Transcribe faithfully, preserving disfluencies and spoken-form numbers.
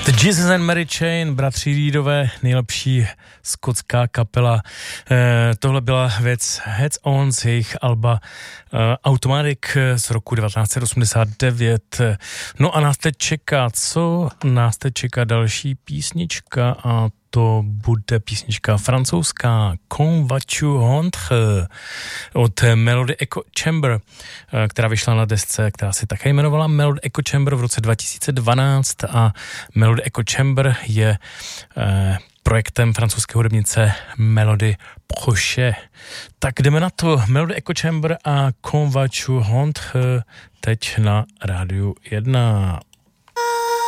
The Jesus and Mary Chain, bratři Reedové, nejlepší skotská kapela. E, tohle byla věc Heads On z jejich alba e, Automatic z roku devatenáct set osmdesát devět. No a nás teď čeká, co? Nás teď čeká další písnička a to bude písnička francouzská Comme vas-tu rentrer od Melody Echo Chamber, která vyšla na desce, která se také jmenovala Melody Echo Chamber v roce dva tisíce dvanáct a Melody Echo Chamber je eh, projektem francouzské hudebnice Melody Proche. Tak jdeme na to. Melody Echo Chamber a Comme vas-tu rentrer teď na Rádiu jedna.